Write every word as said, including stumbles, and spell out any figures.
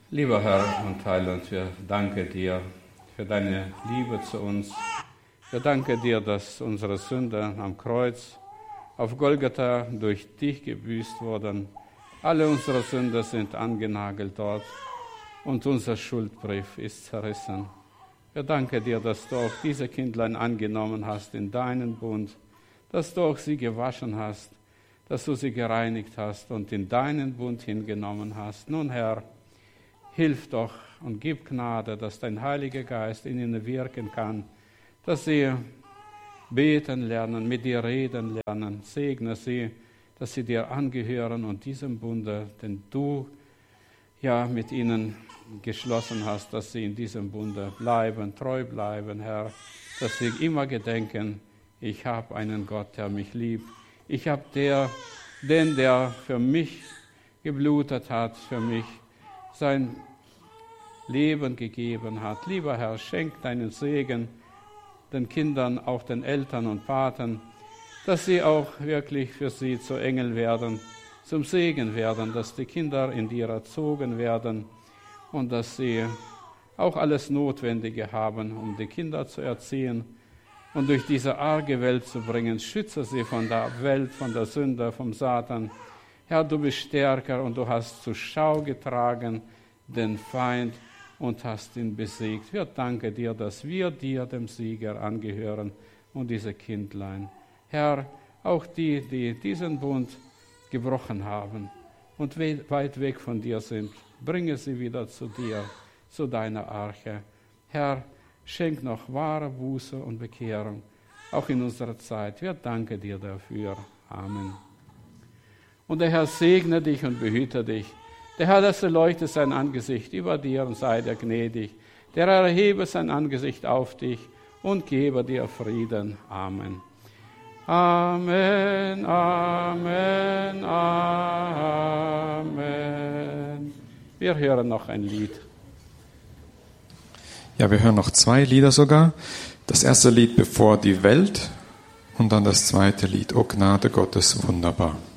Lieber Herr und Heiland, wir danken dir für deine Liebe zu uns. Wir danken dir, dass unsere Sünden am Kreuz auf Golgatha durch dich gebüßt wurden. Alle unsere Sünden sind angenagelt dort und unser Schuldbrief ist zerrissen. Wir danken dir, dass du auch diese Kindlein angenommen hast in deinen Bund, dass du auch sie gewaschen hast, dass du sie gereinigt hast und in deinen Bund hingenommen hast. Nun, Herr, hilf doch und gib Gnade, dass dein Heiliger Geist in ihnen wirken kann, dass sie beten lernen, mit dir reden lernen. Segne sie, dass sie dir angehören und diesem Bunde, den du ja mit ihnen geschlossen hast, dass sie in diesem Bunde bleiben, treu bleiben, Herr, dass sie immer gedenken, ich habe einen Gott, der mich liebt. Ich habe der, den, der für mich geblutet hat, für mich sein Leben gegeben hat. Lieber Herr, schenk deinen Segen den Kindern, auch den Eltern und Paten, dass sie auch wirklich für sie zu Engel werden, zum Segen werden, dass die Kinder in dir erzogen werden und dass sie auch alles Notwendige haben, um die Kinder zu erziehen und durch diese arge Welt zu bringen. Schütze sie von der Welt, von der Sünde, vom Satan. Herr, du bist stärker und du hast zur Schau getragen den Feind und hast ihn besiegt. Wir danken dir, dass wir dir, dem Sieger, angehören und diese Kindlein. Herr, auch die, die diesen Bund gebrochen haben und weit weg von dir sind, bringe sie wieder zu dir, zu deiner Arche. Herr, schenk noch wahre Buße und Bekehrung, auch in unserer Zeit. Wir danken dir dafür. Amen. Und der Herr segne dich und behüte dich. Der Herr, das erleuchte sein Angesicht über dir und sei dir gnädig. Der erhebe sein Angesicht auf dich und gebe dir Frieden. Amen. Amen, Amen, Amen. Wir hören noch ein Lied. Ja, wir hören noch zwei Lieder sogar. Das erste Lied Bevor die Welt und dann das zweite Lied O Gnade Gottes wunderbar.